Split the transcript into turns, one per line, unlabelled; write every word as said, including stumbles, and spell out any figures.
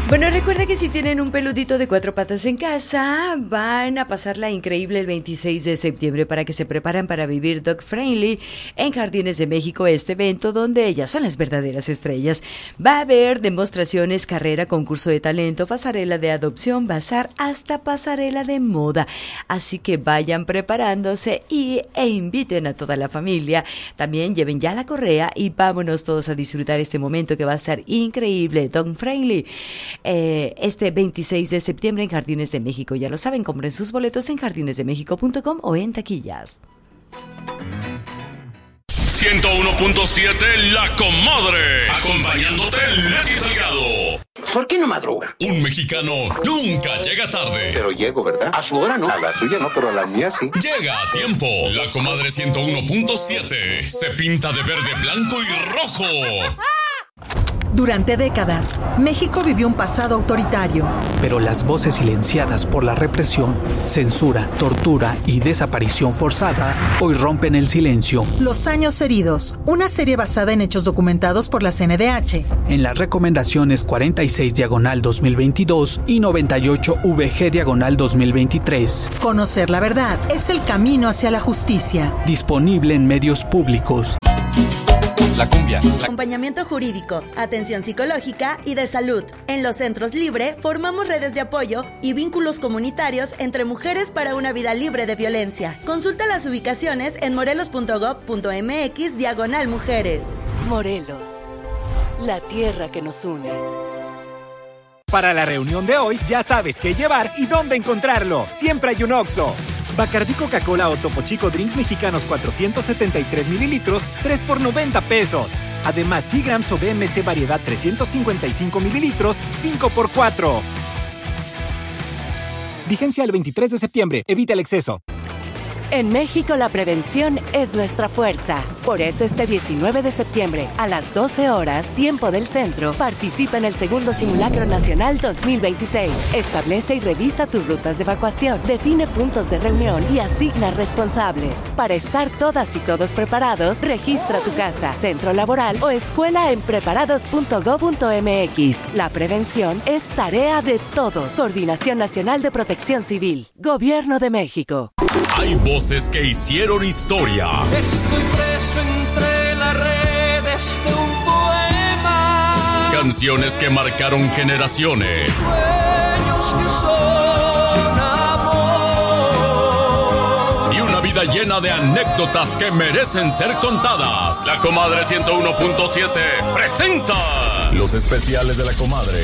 Bueno, recuerda que si tienen un peludito de cuatro patas en casa, van a pasarla increíble el veintiséis de septiembre para que se preparen para vivir Dog Friendly en Jardines de México, este evento donde ellas son las verdaderas estrellas. Va a haber demostraciones, carrera, concurso de talento, pasarela de adopción, bazar, hasta pasarela de moda. Así que vayan preparándose y, e inviten a toda la familia. También lleven ya la correa y vámonos todos a disfrutar este momento que va a estar increíble. Dog Friendly. Eh, este veintiséis de septiembre en Jardines de México. Ya lo saben, compren sus boletos en jardines de méxico punto com o en taquillas.
ciento uno punto siete La Comadre. Acompañándote Leti Salgado.
¿Por qué no madruga?
Un mexicano nunca llega tarde.
Pero llego, ¿verdad? A su hora no. A la suya no, pero a la mía sí.
Llega a tiempo. La Comadre ciento uno punto siete se pinta de verde, blanco y rojo.
Durante décadas, México vivió un pasado autoritario.
Pero las voces silenciadas por la represión, censura, tortura y desaparición forzada hoy rompen el silencio.
Los años heridos, una serie basada en hechos documentados por la C N D H.
En las recomendaciones cuarenta y seis diagonal dos mil veintidós y noventa y ocho V G diagonal dos mil veintitrés.
Conocer la verdad es el camino hacia la justicia.
Disponible en medios públicos.
La cumbia. La...
Acompañamiento jurídico, atención psicológica y de salud. En los Centros Libre formamos redes de apoyo y vínculos comunitarios entre mujeres para una vida libre de violencia. Consulta las ubicaciones en morelos punto gob punto mx diagonal mujeres.
Morelos, la tierra que nos une.
Para la reunión de hoy ya sabes qué llevar y dónde encontrarlo. Siempre hay un Oxxo. Bacardí Coca-Cola o Topo Chico Drinks mexicanos cuatrocientos setenta y tres mililitros, tres por noventa pesos. Además, Seagrams o B M C variedad trescientos cincuenta y cinco mililitros, cinco por cuatro. Vigencia el veintitrés de septiembre. Evita el exceso.
En México la prevención es nuestra fuerza. Por eso este diecinueve de septiembre a las doce horas, tiempo del centro, participa en el segundo Simulacro Nacional dos mil veintiséis. Establece y revisa tus rutas de evacuación, define puntos de reunión y asigna responsables. Para estar todas y todos preparados, registra tu casa, centro laboral o escuela en preparados punto gob punto mx. La prevención es tarea de todos. Coordinación Nacional de Protección Civil. Gobierno de México.
Hay voces que hicieron historia.
Estoy preso entre las redes de un poema.
Canciones que marcaron generaciones.
Sueños que son amor.
Y una vida llena de anécdotas que merecen ser contadas. La Comadre ciento uno punto siete presenta los especiales de La Comadre.